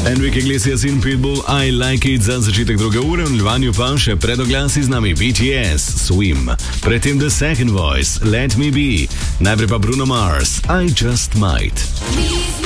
Enrique Iglesias in Pitbull, I Like It za začetek druge ure, v nadaljevanju pa še pred oglasi z nami BTS, Swim, predtem The Second Voice, Let Me Be, najprej pa Bruno Mars, I Just Might.